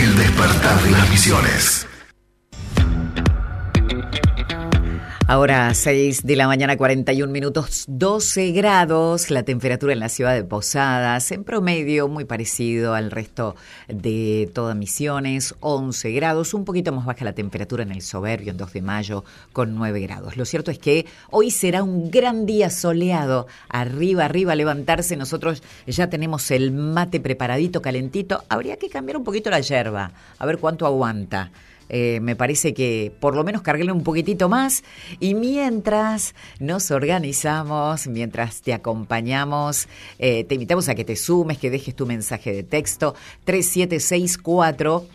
El despertar de las misiones. Ahora 6 de la mañana, 41 minutos, 12 grados, la temperatura en la ciudad de Posadas, en promedio muy parecido al resto de todas Misiones, 11 grados, un poquito más baja la temperatura en el Soberbio, en 2 de mayo, con 9 grados. Lo cierto es que hoy será un gran día soleado, arriba, a levantarse, nosotros ya tenemos el mate preparadito, calentito, habría que cambiar un poquito la yerba, a ver cuánto aguanta. Me parece que por lo menos carguele un poquitito más y mientras nos organizamos, mientras te acompañamos, te invitamos a que te sumes, que dejes tu mensaje de texto 3764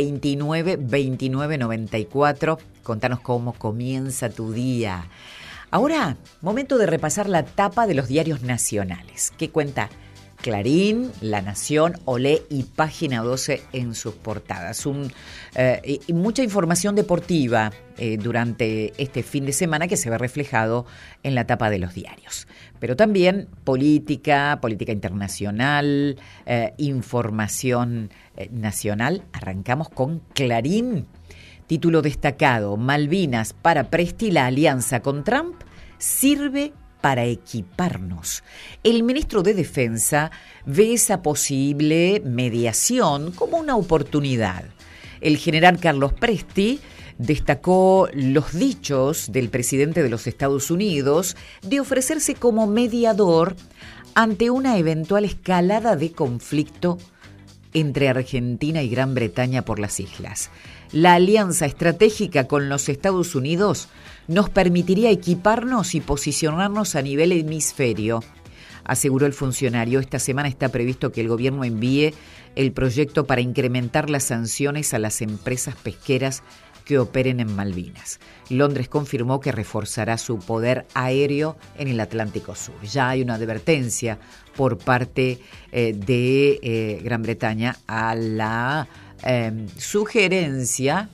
292994. Contanos cómo comienza tu día. Ahora, momento de repasar la tapa de los diarios nacionales. ¿Qué cuenta Clarín, La Nación, Olé y Página 12 en sus portadas? Y mucha información deportiva durante este fin de semana que se ve reflejado en la tapa de los diarios. Pero también política internacional, información nacional. Arrancamos con Clarín. Título destacado: Malvinas para Presti, la alianza con Trump sirve para equiparnos. El ministro de Defensa ve esa posible mediación como una oportunidad. El general Carlos Presti destacó los dichos del presidente de los Estados Unidos de ofrecerse como mediador ante una eventual escalada de conflicto entre Argentina y Gran Bretaña por las islas. La alianza estratégica con los Estados Unidos nos permitiría equiparnos y posicionarnos a nivel hemisferio, aseguró el funcionario. Esta semana está previsto que el gobierno envíe el proyecto para incrementar las sanciones a las empresas pesqueras que operen en Malvinas. Londres confirmó que reforzará su poder aéreo en el Atlántico Sur. Ya hay una advertencia por parte de Gran Bretaña a la sugerencia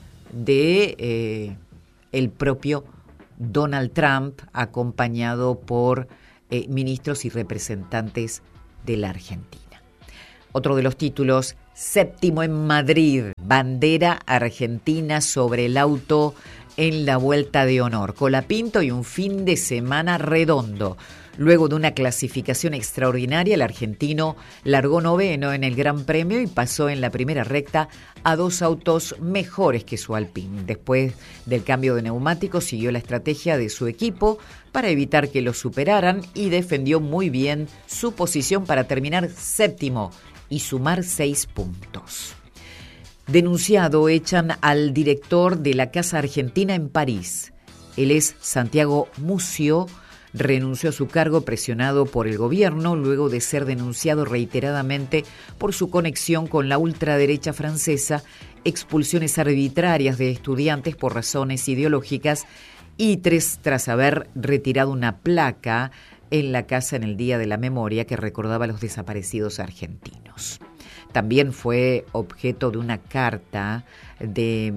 de el propio Donald Trump, acompañado por ministros y representantes de la Argentina. Otro de los títulos: séptimo en Madrid, bandera argentina sobre el auto en la vuelta de honor. Colapinto y un fin de semana redondo. Luego de una clasificación extraordinaria, el argentino largó noveno en el Gran Premio y pasó en la primera recta a 2 autos mejores que su Alpine. Después del cambio de neumáticos, siguió la estrategia de su equipo para evitar que lo superaran y defendió muy bien su posición para terminar séptimo y sumar 6 puntos. Denunciado, echan al director de la Casa Argentina en París. Él es Santiago Mucio. Renunció a su cargo presionado por el gobierno luego de ser denunciado reiteradamente por su conexión con la ultraderecha francesa, expulsiones arbitrarias de estudiantes por razones ideológicas y tras haber retirado una placa en la casa en el Día de la Memoria que recordaba a los desaparecidos argentinos. También fue objeto de una carta de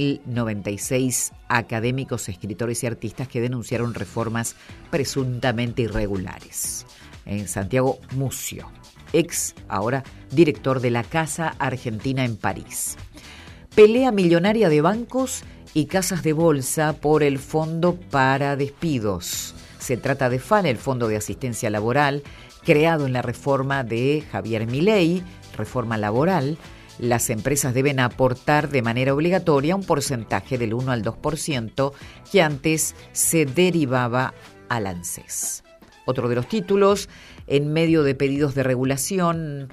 1096 académicos, escritores y artistas que denunciaron reformas presuntamente irregulares. Santiago Mucio, ahora director de la Casa Argentina en París. Pelea millonaria de bancos y casas de bolsa por el Fondo para Despidos. Se trata de FAN, el Fondo de Asistencia Laboral, creado en la reforma de Javier Milei, reforma laboral. Las empresas deben aportar de manera obligatoria un porcentaje del 1 al 2% que antes se derivaba al ANSES. Otro de los títulos: en medio de pedidos de regulación,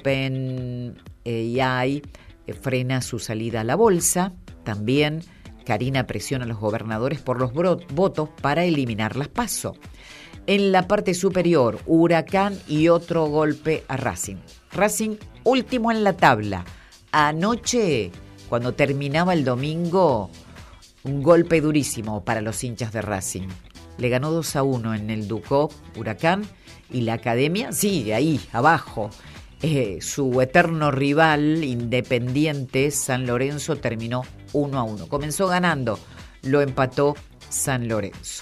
OpenAI frena su salida a la bolsa. También Karina presiona a los gobernadores por los votos para eliminar las PASO. En la parte superior, Huracán y otro golpe a Racing. Racing último en la tabla. Anoche, cuando terminaba el domingo, un golpe durísimo para los hinchas de Racing. Le ganó 2-1 en el Ducó, Huracán, y la Academia sigue ahí, abajo. Su eterno rival, Independiente San Lorenzo, terminó 1-1. Comenzó ganando, lo empató San Lorenzo.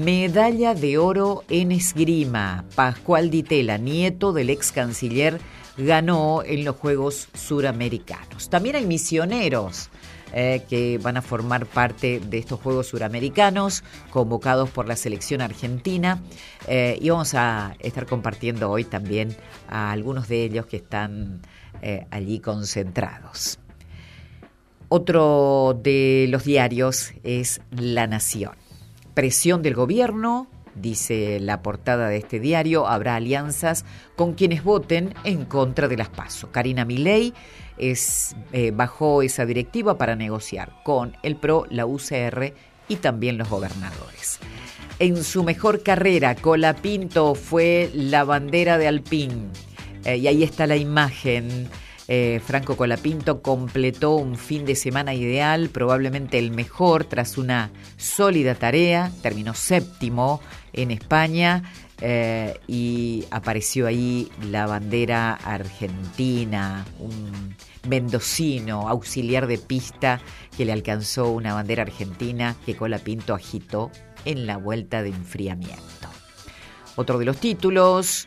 Medalla de oro en esgrima. Pascual Di Tella, nieto del ex canciller ganó en los Juegos Suramericanos. También hay misioneros que van a formar parte de estos Juegos Suramericanos, convocados por la selección argentina, y vamos a estar compartiendo hoy también a algunos de ellos que están allí concentrados. Otro de los diarios es La Nación. Presión del gobierno, dice la portada de este diario, habrá alianzas con quienes voten en contra de las PASO. Karina Milei bajó esa directiva para negociar con el PRO, la UCR y también los gobernadores. En su mejor carrera, Colapinto fue la bandera de Alpine. Y ahí está la imagen. Franco Colapinto completó un fin de semana ideal, probablemente el mejor, tras una sólida tarea. Terminó séptimo en España y apareció ahí la bandera argentina, un mendocino, auxiliar de pista, que le alcanzó una bandera argentina que Colapinto agitó en la vuelta de enfriamiento. Otro de los títulos: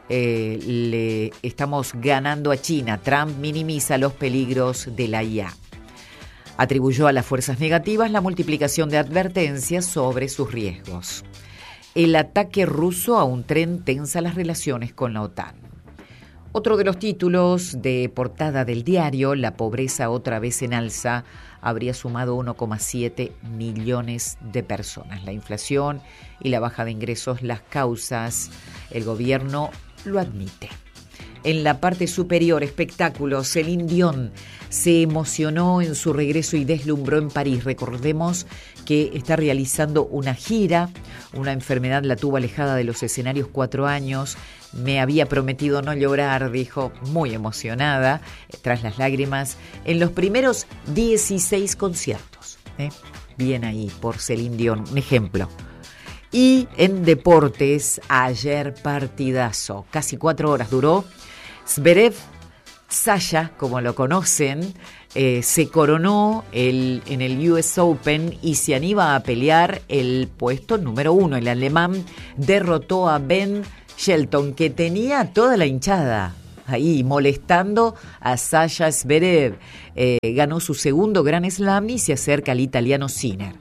le estamos ganando a China. Trump minimiza los peligros de la IA. Atribuyó a las fuerzas negativas la multiplicación de advertencias sobre sus riesgos. El ataque ruso a un tren tensa las relaciones con la OTAN. Otro de los títulos de portada del diario: la pobreza otra vez en alza, habría sumado 1,7 millones de personas. La inflación y la baja de ingresos, las causas, el gobierno lo admite. En la parte superior, espectáculos, Celine Dion se emocionó en su regreso y deslumbró en París. Recordemos que está realizando una gira, una enfermedad la tuvo alejada de los escenarios 4 años. Me había prometido no llorar, dijo, muy emocionada, tras las lágrimas, en los primeros 16 conciertos. Bien ahí por Celine Dion, un ejemplo. Y en deportes, ayer partidazo, casi 4 horas duró. Zverev, Sasha, como lo conocen, se coronó en el US Open y se anima a pelear el puesto número 1. El alemán derrotó a Ben Shelton, que tenía toda la hinchada ahí molestando a Sasha Zverev. Ganó su segundo Grand Slam y se acerca al italiano Sinner,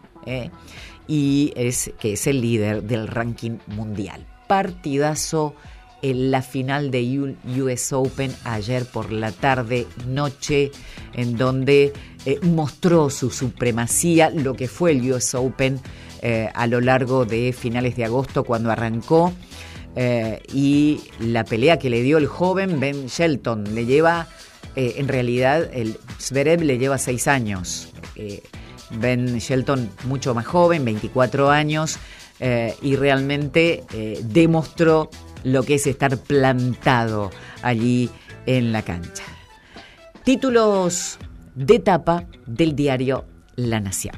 que es el líder del ranking mundial. Partidazo en la final de US Open ayer por la tarde-noche, en donde mostró su supremacía, lo que fue el US Open a lo largo de finales de agosto cuando arrancó, y la pelea que le dio el joven Ben Shelton. Le lleva, en realidad, el Zverev le lleva 6 años. Ben Shelton mucho más joven, 24 años, y realmente demostró lo que es estar plantado allí en la cancha. Títulos de tapa del diario La Nación.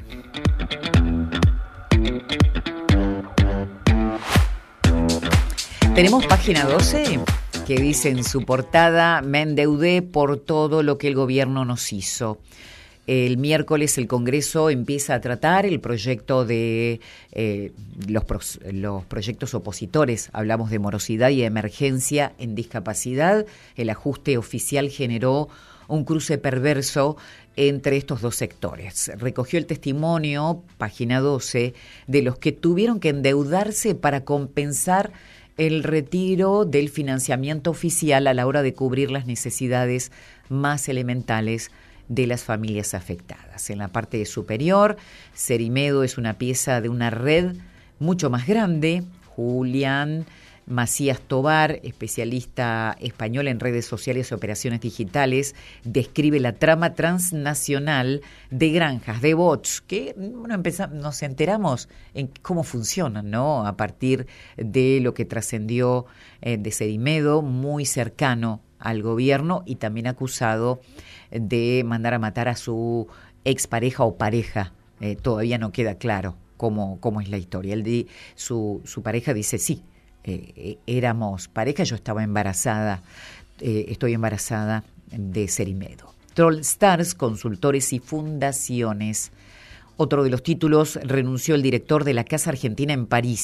Tenemos página 12 que dice en su portada: me endeudé por todo lo que el gobierno nos hizo. El miércoles el Congreso empieza a tratar el proyecto de los proyectos opositores. Hablamos de morosidad y emergencia en discapacidad. El ajuste oficial generó un cruce perverso entre estos dos sectores. Recogió el testimonio, página 12, de los que tuvieron que endeudarse para compensar el retiro del financiamiento oficial a la hora de cubrir las necesidades más elementales de las familias afectadas. En la parte superior, Cerimedo es una pieza de una red mucho más grande. Julián Macías Tobar, especialista español en redes sociales y operaciones digitales, describe la trama transnacional de granjas, de bots, que nos enteramos en cómo funcionan, ¿no? A partir de lo que trascendió de Cerimedo, muy cercano al gobierno y también acusado de mandar a matar a su expareja o pareja. Todavía no queda claro cómo es la historia. Su pareja dice sí, éramos pareja, yo estaba embarazada, estoy embarazada de Cerimedo. Trollstars, consultores y fundaciones. Otro de los títulos: renunció el director de la Casa Argentina en París.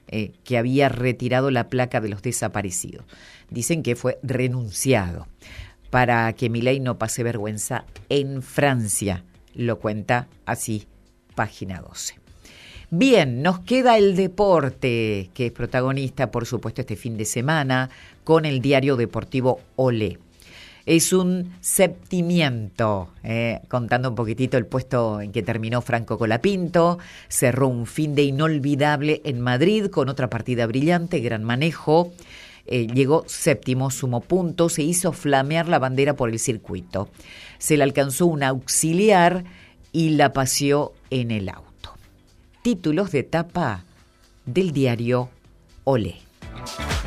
que había retirado la placa de los desaparecidos. Dicen que fue renunciado para que Milei no pase vergüenza en Francia. Lo cuenta así Página 12. Bien, nos queda el deporte, que es protagonista, por supuesto, este fin de semana, con el diario deportivo Olé. Es un septimiento, contando un poquitito el puesto en que terminó Franco Colapinto. Cerró un fin de inolvidable en Madrid con otra partida brillante, gran manejo. Llegó séptimo, sumó puntos, se hizo flamear la bandera por el circuito. Se le alcanzó un auxiliar y la paseó en el auto. Títulos de tapa del diario Olé.